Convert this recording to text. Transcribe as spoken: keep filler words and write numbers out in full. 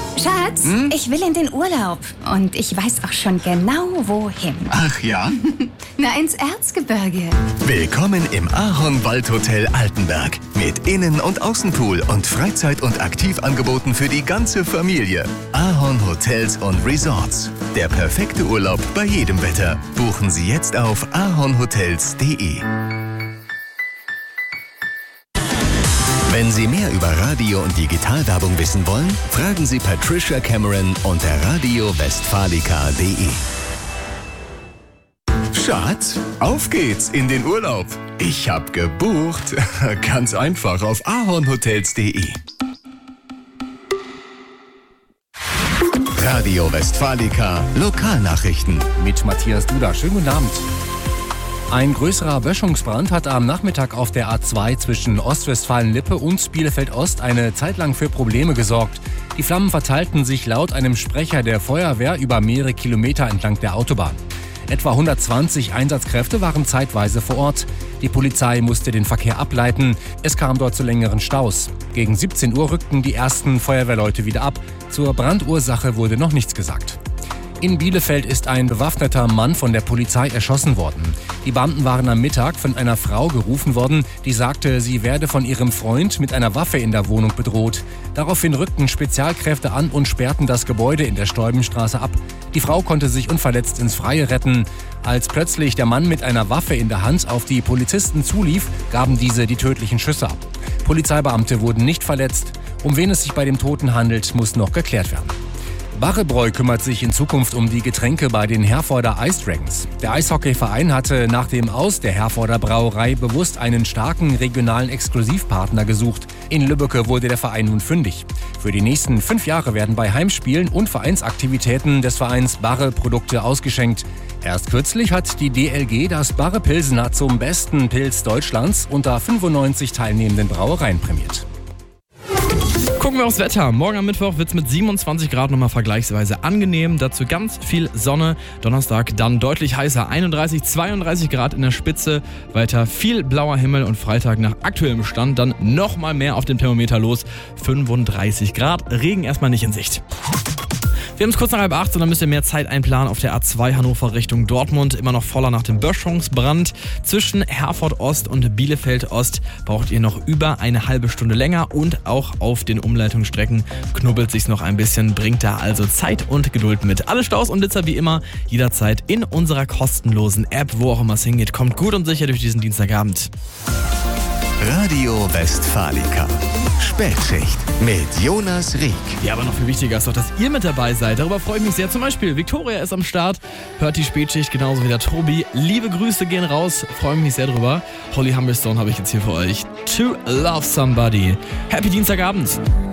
Schatz, hm? ich will in den Urlaub. Und ich weiß auch schon genau, wohin. Ach ja? Na, ins Erzgebirge. Willkommen im Ahornwaldhotel Altenberg. Mit Innen- und Außenpool und Freizeit- und Aktivangeboten für die ganze Familie. Ahorn Hotels und Resorts. Der perfekte Urlaub bei jedem Wetter. Buchen Sie jetzt auf ahornhotels punkt de. Wenn Sie mehr über Radio- und Digitalwerbung wissen wollen, fragen Sie Patricia Cameron unter radio westfalica punkt de. Schatz, auf geht's in den Urlaub. Ich hab gebucht. Ganz einfach auf ahornhotels punkt de. Radio Westfalica Lokalnachrichten mit Matthias Duda. Schönen guten Abend. Ein größerer Böschungsbrand hat am Nachmittag auf der A zwei zwischen Ostwestfalen-Lippe und Bielefeld-Ost eine Zeit lang für Probleme gesorgt. Die Flammen verteilten sich laut einem Sprecher der Feuerwehr über mehrere Kilometer entlang der Autobahn. Etwa hundertzwanzig Einsatzkräfte waren zeitweise vor Ort. Die Polizei musste den Verkehr ableiten. Es kam dort zu längeren Staus. Gegen siebzehn Uhr rückten die ersten Feuerwehrleute wieder ab. Zur Brandursache wurde noch nichts gesagt. In Bielefeld ist ein bewaffneter Mann von der Polizei erschossen worden. Die Beamten waren am Mittag von einer Frau gerufen worden, die sagte, sie werde von ihrem Freund mit einer Waffe in der Wohnung bedroht. Daraufhin rückten Spezialkräfte an und sperrten das Gebäude in der Steubenstraße ab. Die Frau konnte sich unverletzt ins Freie retten. Als plötzlich der Mann mit einer Waffe in der Hand auf die Polizisten zulief, gaben diese die tödlichen Schüsse ab. Polizeibeamte wurden nicht verletzt. Um wen es sich bei dem Toten handelt, muss noch geklärt werden. Barrebräu kümmert sich in Zukunft um die Getränke bei den Herforder Ice Dragons. Der Eishockeyverein hatte nach dem Aus der Herforder Brauerei bewusst einen starken regionalen Exklusivpartner gesucht. In Lübbecke wurde der Verein nun fündig. Für die nächsten fünf Jahre werden bei Heimspielen und Vereinsaktivitäten des Vereins Barre-Produkte ausgeschenkt. Erst kürzlich hat die D L G das Barre Pilsener zum besten Pilz Deutschlands unter fünfundneunzig teilnehmenden Brauereien prämiert. Gucken wir aufs Wetter. Morgen am Mittwoch wird es mit siebenundzwanzig Grad nochmal vergleichsweise angenehm. Dazu ganz viel Sonne. Donnerstag dann deutlich heißer. einunddreißig, zweiunddreißig Grad in der Spitze. Weiter viel blauer Himmel und Freitag nach aktuellem Stand dann nochmal mehr auf dem Thermometer los. fünfunddreißig Grad. Regen erstmal nicht in Sicht. Wir haben es kurz nach halb acht und dann müsst ihr mehr Zeit einplanen auf der A zwei Hannover Richtung Dortmund. Immer noch voller nach dem Böschungsbrand. Zwischen Herford Ost und Bielefeld Ost braucht ihr noch über eine halbe Stunde länger und auch auf den Umleitungsstrecken knubbelt sich's noch ein bisschen. Bringt da also Zeit und Geduld mit. Alle Staus und Blitzer wie immer jederzeit in unserer kostenlosen App, wo auch immer es hingeht. Kommt gut und sicher durch diesen Dienstagabend. Radio Westfalica Spätschicht mit Jonas Rieck. Ja, aber noch viel wichtiger ist doch, dass ihr mit dabei seid. Darüber freue ich mich sehr. Zum Beispiel Victoria ist am Start, hört die Spätschicht, genauso wie der Tobi. Liebe Grüße gehen raus, freue mich sehr drüber. Holly Humberstone habe ich jetzt hier für euch. To Love Somebody. Happy Dienstagabend.